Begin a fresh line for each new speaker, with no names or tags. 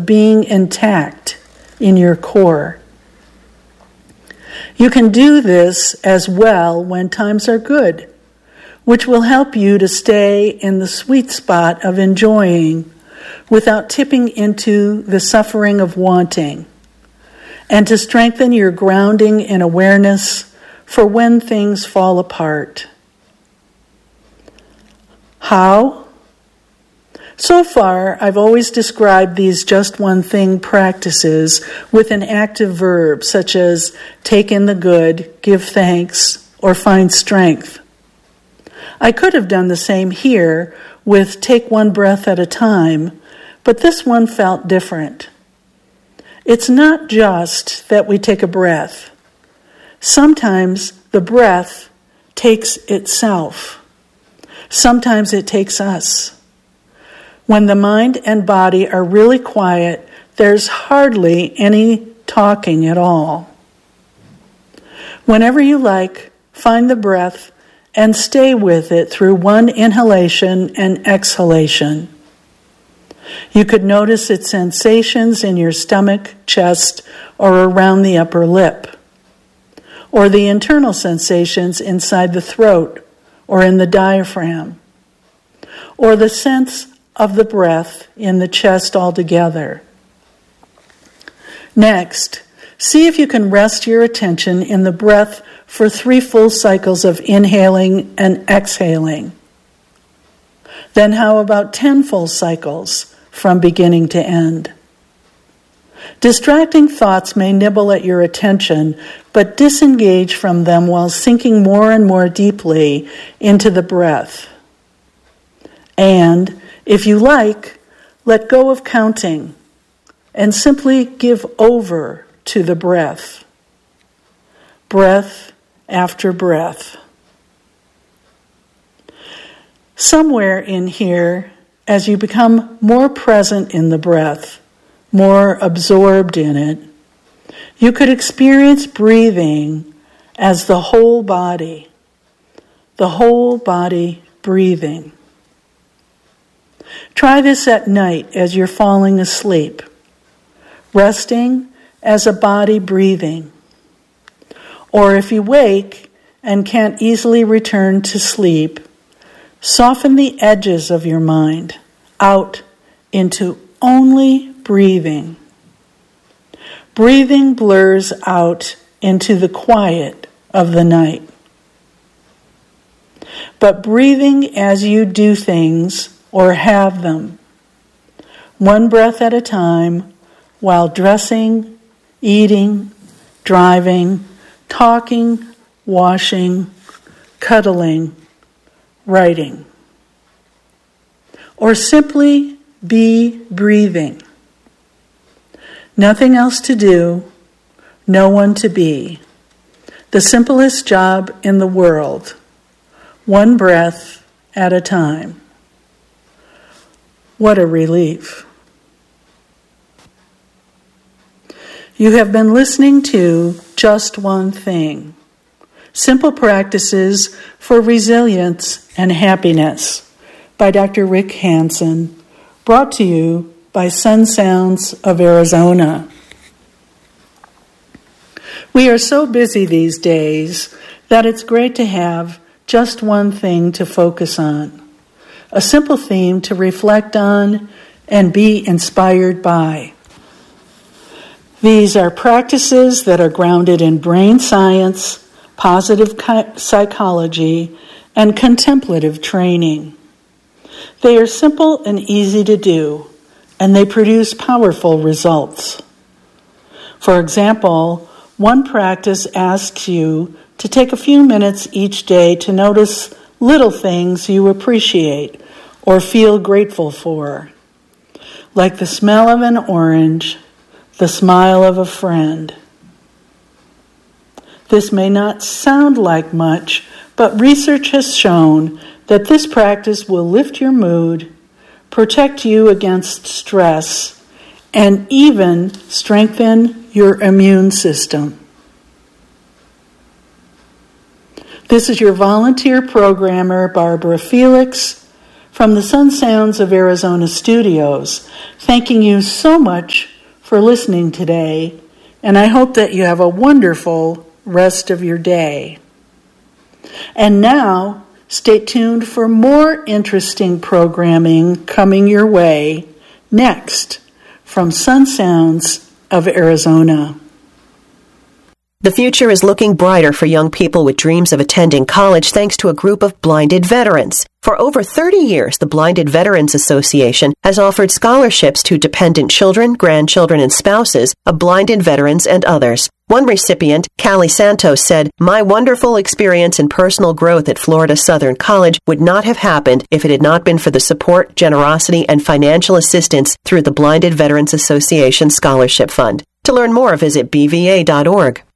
of being intact in your core. You can do this as well when times are good, which will help you to stay in the sweet spot of enjoying without tipping into the suffering of wanting, and to strengthen your grounding in awareness for when things fall apart. How? So far, I've always described these just one thing practices with an active verb, such as take in the good, give thanks, or find strength. I could have done the same here with take one breath at a time, but this one felt different. It's not just that we take a breath. Sometimes the breath takes itself. Sometimes it takes us. When the mind and body are really quiet, there's hardly any talking at all. Whenever you like, find the breath and stay with it through one inhalation and exhalation. You could notice its sensations in your stomach, chest, or around the upper lip, or the internal sensations inside the throat or in the diaphragm, or the sense of the breath in the chest altogether. Next, see if you can rest your attention in the breath for 3 full cycles of inhaling and exhaling. Then how about 10 full cycles from beginning to end? Distracting thoughts may nibble at your attention, but disengage from them while sinking more and more deeply into the breath. And, if you like, let go of counting and simply give over to the breath. Breath after breath. Somewhere in here, as you become more present in the breath, more absorbed in it, you could experience breathing as the whole body breathing. Try this at night as you're falling asleep, resting as a body breathing. Or if you wake and can't easily return to sleep, soften the edges of your mind out into only breathing. Breathing blurs out into the quiet of the night. But breathing as you do things or have them, one breath at a time, while dressing, eating, driving, talking, washing, cuddling, writing. Or simply be breathing. Nothing else to do, no one to be. The simplest job in the world, one breath at a time. What a relief. You have been listening to Just One Thing, Simple Practices for Resilience and Happiness by Dr. Rick Hanson, brought to you by Sun Sounds of Arizona. We are so busy these days that it's great to have just one thing to focus on, a simple theme to reflect on and be inspired by. These are practices that are grounded in brain science, positive psychology, and contemplative training. They are simple and easy to do, and they produce powerful results. For example, one practice asks you to take a few minutes each day to notice little things you appreciate or feel grateful for, like the smell of an orange, the smile of a friend. This may not sound like much, but research has shown that this practice will lift your mood, protect you against stress, and even strengthen your immune system. This is your volunteer programmer, Barbara Felix, from the Sun Sounds of Arizona studios, thanking you so much for listening today, and I hope that you have a wonderful rest of your day. And now, stay tuned for more interesting programming coming your way next from Sun Sounds of Arizona.
The future is looking brighter for young people with dreams of attending college thanks to a group of blinded veterans. For over 30 years, the Blinded Veterans Association has offered scholarships to dependent children, grandchildren, and spouses of blinded veterans and others. One recipient, Callie Santos, said, "My wonderful experience and personal growth at Florida Southern College would not have happened if it had not been for the support, generosity, and financial assistance through the Blinded Veterans Association Scholarship Fund." To learn more, visit bva.org.